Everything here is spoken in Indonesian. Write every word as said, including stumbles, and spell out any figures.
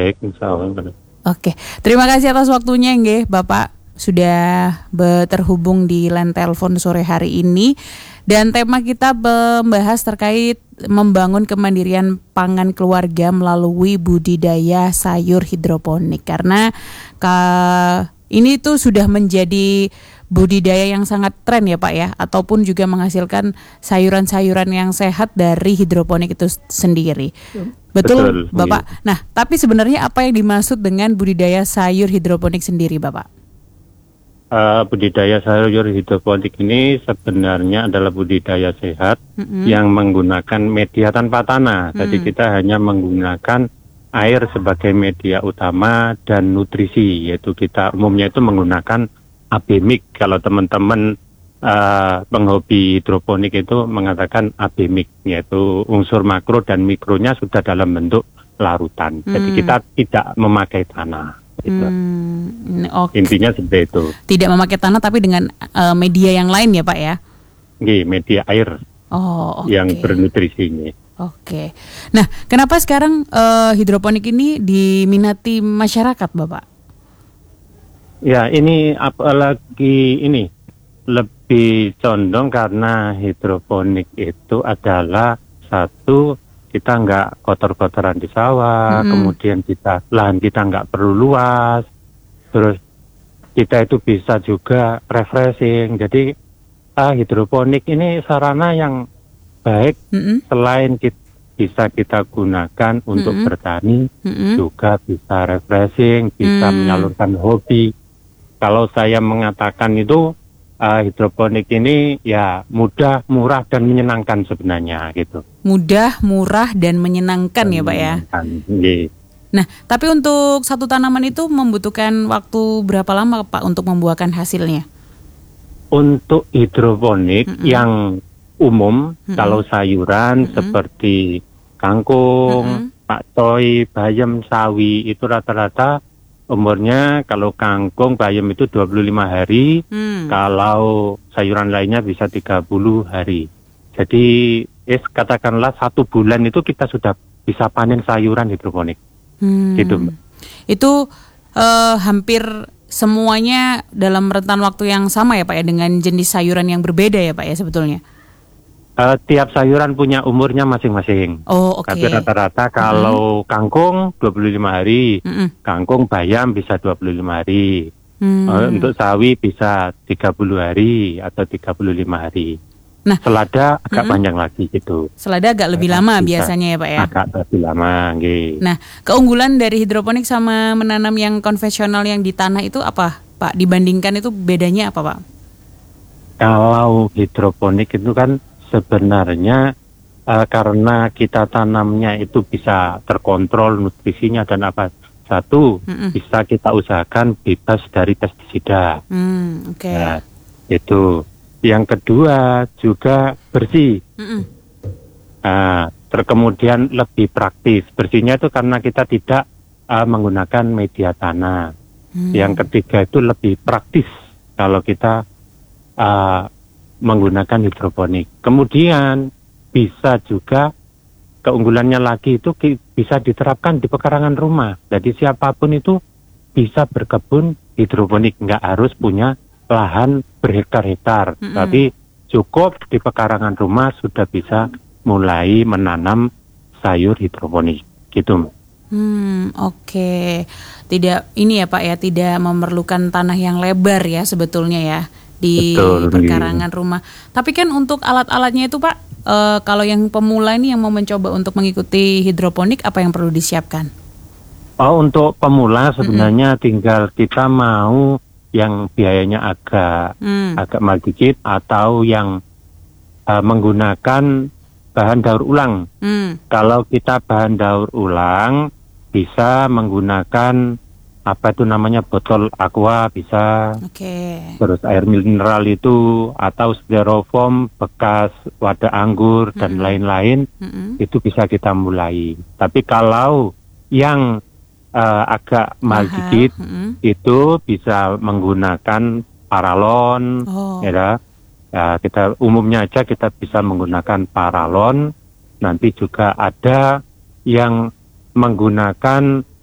baik, insya Allah. Oke, terima kasih atas waktunya nggih Bapak sudah be- terhubung di line telepon sore hari ini. Dan tema kita membahas terkait membangun kemandirian pangan keluarga melalui budidaya sayur hidroponik. Karena ka- ini tuh sudah menjadi budidaya yang sangat tren ya Pak ya, ataupun juga menghasilkan sayuran-sayuran yang sehat dari hidroponik itu sendiri. Betul, Betul Bapak. Iya. Nah, tapi sebenarnya apa yang dimaksud dengan budidaya sayur hidroponik sendiri, Bapak? Uh, budidaya sayur hidroponik ini sebenarnya adalah budidaya sehat mm-hmm. yang menggunakan media tanpa tanah. Mm. Jadi kita hanya menggunakan air sebagai media utama dan nutrisi, yaitu kita umumnya itu menggunakan abemik. Kalau teman-teman uh, penghobi hidroponik itu mengatakan abemik, yaitu unsur makro dan mikronya sudah dalam bentuk larutan. Hmm. Jadi kita tidak memakai tanah. Gitu. Hmm, okay. Intinya seperti itu. Tidak memakai tanah tapi dengan uh, media yang lain ya Pak ya? Iya, media air oh, okay. yang bernutrisi ini. Oke. Okay. Nah, kenapa sekarang uh, hidroponik ini diminati masyarakat, Bapak? Ya, ini apalagi ini lebih condong karena hidroponik itu adalah satu, kita nggak kotor-kotoran di sawah, mm-hmm. kemudian kita lahan kita nggak perlu luas, terus kita itu bisa juga refreshing. Jadi ah, hidroponik ini sarana yang baik, mm-hmm. selain kita, bisa kita gunakan untuk mm-hmm. bertani, mm-hmm. juga bisa refreshing, bisa mm-hmm. menyalurkan hobi. Kalau saya mengatakan itu uh, hidroponik ini ya mudah, murah dan menyenangkan sebenarnya gitu. Mudah, murah dan menyenangkan dan ya Pak ya. Iya. Nah, tapi untuk satu tanaman itu membutuhkan waktu berapa lama Pak untuk membuahkan hasilnya? Untuk hidroponik mm-hmm. yang umum, mm-hmm. kalau sayuran mm-hmm. seperti kangkung, mm-hmm. pakcoy, bayam, sawi itu rata-rata umurnya kalau kangkung, bayam itu dua puluh lima hari, hmm. kalau sayuran lainnya bisa tiga puluh hari. Jadi, eh, katakanlah satu bulan itu kita sudah bisa panen sayuran hidroponik. Hmm. Gitu. Itu uh, hampir semuanya dalam rentan waktu yang sama ya Pak ya, dengan jenis sayuran yang berbeda ya Pak ya sebetulnya? Uh, tiap sayuran punya umurnya masing-masing. Oh, oke. Okay. Tapi rata-rata kalau mm-hmm. kangkung dua puluh lima hari, mm-hmm. kangkung bayam bisa dua puluh lima hari. Mm. Uh, untuk sawi bisa tiga puluh hari atau tiga puluh lima hari. Nah, selada agak mm-hmm. panjang lagi gitu. Selada agak lebih lama biasanya ya Pak ya? Agak lebih lama, gitu. Nah, keunggulan dari hidroponik sama menanam yang konvensional yang di tanah itu apa Pak? Dibandingkan itu bedanya apa Pak? Kalau hidroponik itu kan sebenarnya uh, karena kita tanamnya itu bisa terkontrol nutrisinya dan apa, satu mm-mm. bisa kita usahakan bebas dari pestisida. Mm, okay. Nah, itu. Yang kedua juga bersih. Nah, terkemudian lebih praktis. Bersihnya itu karena kita tidak uh, menggunakan media tanah. Mm. Yang ketiga itu lebih praktis kalau kita uh, menggunakan hidroponik. Kemudian bisa juga keunggulannya lagi itu ki- bisa diterapkan di pekarangan rumah. Jadi siapapun itu bisa berkebun hidroponik, nggak harus punya lahan berhektar-hektar, mm-hmm. tapi cukup di pekarangan rumah sudah bisa mulai menanam sayur hidroponik, gitu. Hmm, oke. Okay. Tidak ini ya Pak ya, tidak memerlukan tanah yang lebar ya sebetulnya ya. Di Betul, perkarangan iya. rumah. Tapi kan untuk alat-alatnya itu Pak, e, kalau yang pemula ini yang mau mencoba untuk mengikuti hidroponik, apa yang perlu disiapkan? Oh, untuk pemula sebenarnya mm-hmm. tinggal kita mau yang biayanya agak mm. agak mahal dikit atau yang uh, menggunakan bahan daur ulang. Mm. Kalau kita bahan daur ulang bisa menggunakan apa itu namanya botol aqua bisa, okay. terus air mineral itu atau styrofoam bekas wadah anggur mm-hmm. dan lain-lain mm-hmm. itu bisa kita mulai. Tapi kalau yang uh, agak mahal dikit mm-hmm. itu bisa menggunakan paralon, oh. ya, ya kita umumnya aja kita bisa menggunakan paralon. Nanti juga ada yang menggunakan